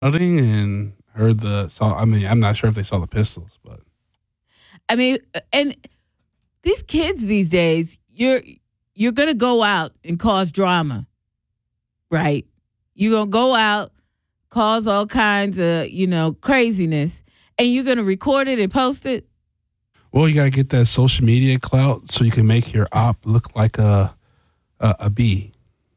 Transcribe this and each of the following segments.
Outing and heard the song. I mean, I'm not sure if they saw the Pistols, but I mean, and these kids these days, you're gonna go out and cause drama, right? You're gonna go out, cause all kinds of craziness, and you're gonna record it and post it. well, you got to get that social media clout so you can make your op look like a bee.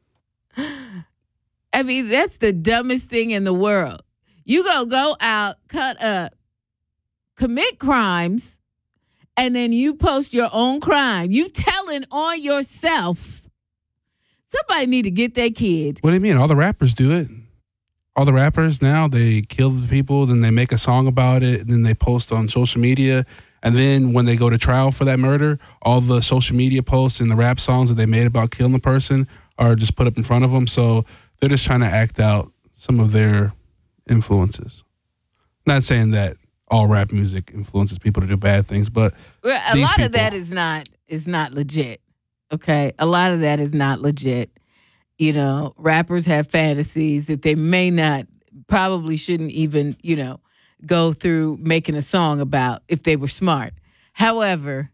I mean, that's the dumbest thing in the world. You gonna go out, cut up, commit crimes, and then you post your own crime. You telling on yourself. Somebody need to get their kids. What do you mean? All the rappers do it. All the rappers now, they kill the people, then they make a song about it, and then they post on social media. And then when they go to trial for that murder, all the social media posts and the rap songs that they made about killing the person are just put up in front of them. So they're just trying to act out some of their influences. Not saying that all rap music influences people to do bad things, but a lot of that is not legit. Okay, a lot of that is not legit. Rappers have fantasies that they probably shouldn't even, go through making a song about if they were smart. However,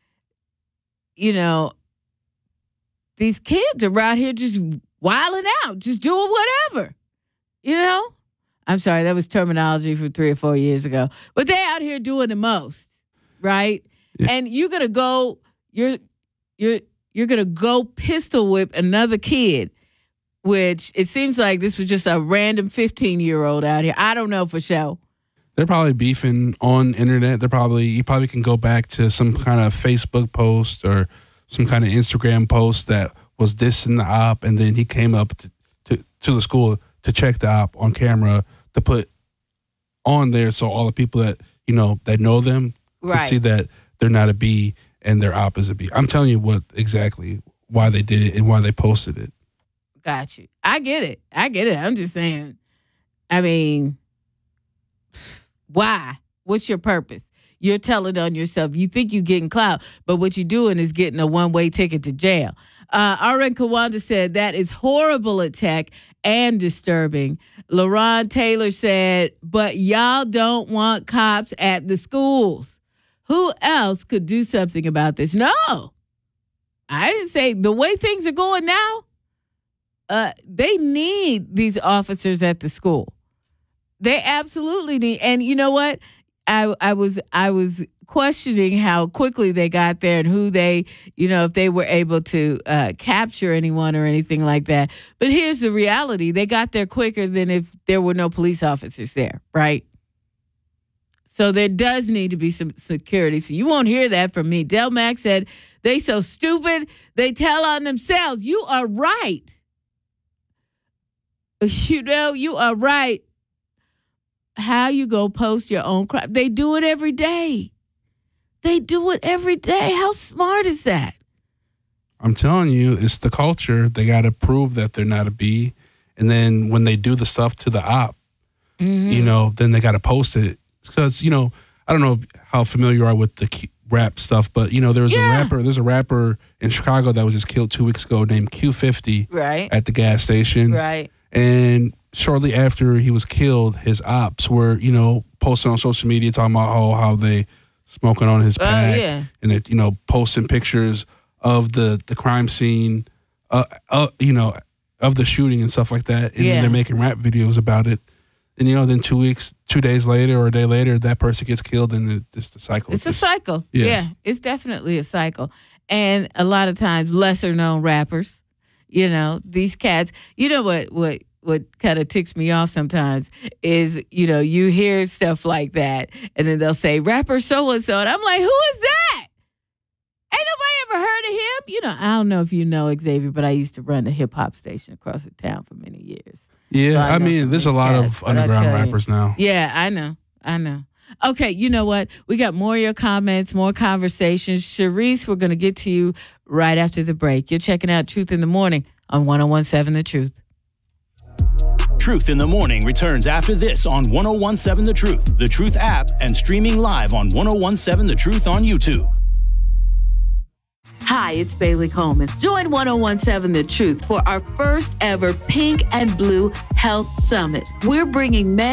these kids are out here just wilding out, just doing whatever. I'm sorry, that was terminology from 3 or 4 years ago. But they're out here doing the most, right? Yeah. And you're gonna go, you're gonna go pistol whip another kid, which it seems like this was just a random 15-year-old out here. I don't know for sure. They're probably beefing on internet. You probably can go back to some kind of Facebook post or some kind of Instagram post that was dissing the op, and then he came up to the school to check the op on camera to put on there so all the people that that know them can see that they're not a B and their op is a B. I'm telling you why they did it and why they posted it. Got you. I get it. I'm just saying. I mean, why? What's your purpose? You're telling on yourself. You think you're getting clout, but what you're doing is getting a one-way ticket to jail. Aaron Kawanda said that is horrible attack and disturbing. LaRon Taylor said, but y'all don't want cops at the schools. Who else could do something about this? No. I didn't say the way things are going now, they need these officers at the school. They absolutely need. And you know what? I was questioning how quickly they got there and who they, if they were able to capture anyone or anything like that. But here's the reality. They got there quicker than if there were no police officers there, right? So there does need to be some security. So you won't hear that from me. Del Mack said, they so stupid, they tell on themselves. You are right. You are right. How you go post your own crap? They do it every day. How smart is that? I'm telling you, it's the culture. They got to prove that they're not a B. And then when they do the stuff to the op, then they got to post it. Because, I don't know how familiar you are with the rap stuff, but, there's a rapper in Chicago that was just killed 2 weeks ago named Q50 at the gas station. Right. And shortly after he was killed, his ops were, posting on social media talking about how they smoking on his pack and they're, posting pictures of the crime scene, of the shooting and stuff like that. And then they're making rap videos about it. And, then 2 days later or a day later, that person gets killed and it's the cycle. It's a cycle. Yes. Yeah, it's definitely a cycle. And a lot of times lesser known rappers, these cats, what kind of ticks me off sometimes is, you hear stuff like that and then they'll say rapper so-and-so. And I'm like, who is that? Ain't nobody ever heard of him? I don't know if you know Xavier, but I used to run the hip hop station across the town for many years. Yeah, so there's a lot of underground rappers now. Yeah, I know. Okay, you know what? We got more of your comments, more conversations. Sharice, we're going to get to you right after the break. You're checking out Truth in the Morning on 101.7 The Truth. Truth in the Morning returns after this on 101.7 The Truth app, and streaming live on 101.7 The Truth on YouTube. Hi, it's Bailey Coleman. Join 101.7 The Truth for our first ever Pink and Blue Health Summit. We're bringing men